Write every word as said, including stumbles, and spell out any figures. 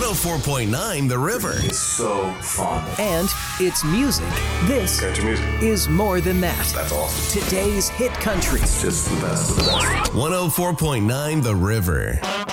oh four point nine The River. It's so fun. And it's music. This Country music. is more than that. That's awesome. Today's hit country. It's just the best of the best. one oh four point nine The River.